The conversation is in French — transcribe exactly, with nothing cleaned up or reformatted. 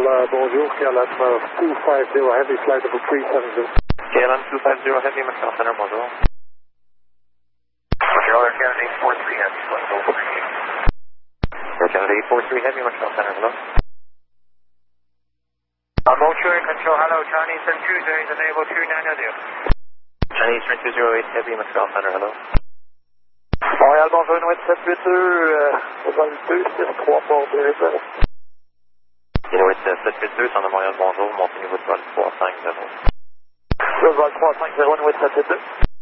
uh, bonjour, K L M uh, two five zero Heavy, flight level three seven zero. K L M two five zero Heavy, Macau Center, bonjour. Controller Canada eight four three Heavy, flight level three. Air Canada eight four three Heavy, Macau Center, hello. Uh, Montreal Control, hello, Chinese Eastern two zero eight, enable two nine zero. Chinese Eastern two zero eight Heavy, Macau Center, hello. Montréal, bonjour, Inuit sept huit deux, euh, vol deux six trois pour Brésil. Inuit sept huit deux, centre de Montréal, bonjour, montez niveau de vol trois cinq zéro. Le vol trois cinq zéro, Inuit sept huit deux.